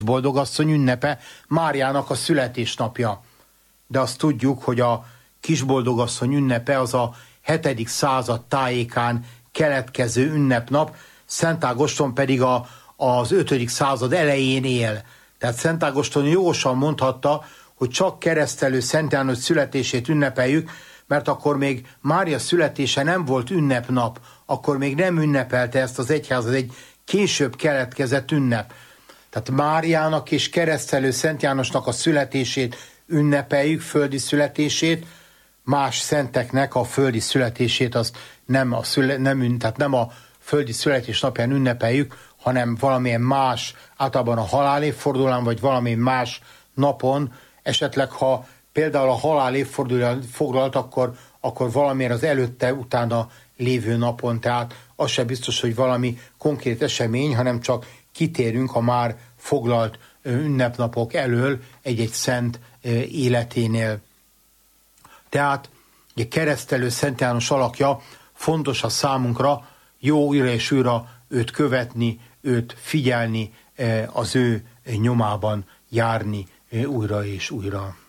Boldogasszony ünnepe Máriának a születésnapja. De azt tudjuk, hogy a Kisboldogasszony ünnepe az a 7. század tájékán keletkező ünnepnap, Szent Ágoston pedig az 5. század elején él. Tehát Szent Ágoston jogosan mondhatta, hogy csak Keresztelő Szent János születését ünnepeljük, mert akkor még Mária születése nem volt ünnepnap, akkor még nem ünnepelte ezt az egyház, ez egy később keletkezett ünnep. Tehát Máriának és Keresztelő Szent Jánosnak a születését ünnepeljük, földi születését, más szenteknek a földi születését azt nem a földi születésnapján ünnepeljük, hanem valamilyen más, általában a halálévfordulón, vagy valamilyen más napon, esetleg ha például a halálévfordulón foglalt, akkor valamiért az előtte, utána lévő napon, tehát az sem biztos, hogy valami konkrét esemény, hanem csak kitérünk a már foglalt ünnepnapok elől egy-egy szent életénél. Tehát egy Keresztelő Szent János alakja fontos a számunkra, jó újra és újra őt követni, őt figyelni, az ő nyomában járni újra és újra.